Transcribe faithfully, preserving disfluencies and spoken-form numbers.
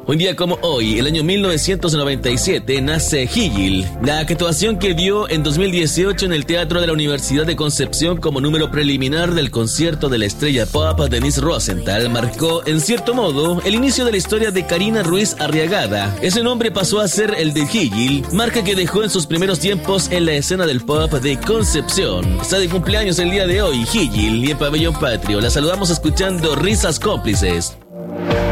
Un día como hoy, el año mil novecientos noventa y siete, nace Gigil. La actuación que dio en dos mil dieciocho en el Teatro de la Universidad de Concepción como número preliminar del concierto de la estrella pop Denise Rosenthal marcó, en cierto modo, el inicio de la historia de Karina Ruiz Arriagada. Ese nombre pasó a ser el de Gigil, marca que dejó en sus primeros tiempos en la escena del pop de Concepción. Está de cumpleaños el día de hoy, Gigil, y en Pabellón Patrio la saludamos escuchando Risas Cómplices.